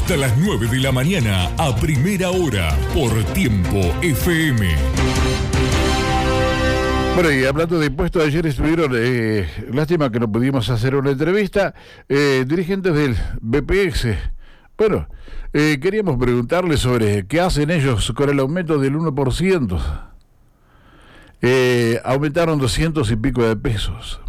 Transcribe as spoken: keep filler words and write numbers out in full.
Hasta las nueve de la mañana a primera hora por Tiempo F M. Bueno, y hablando de impuestos, ayer estuvieron, eh, lástima que no pudimos hacer una entrevista, eh, dirigentes del B P S. Bueno, eh, queríamos preguntarles sobre qué hacen ellos con el aumento del uno por ciento. Eh, aumentaron doscientos y pico de pesos.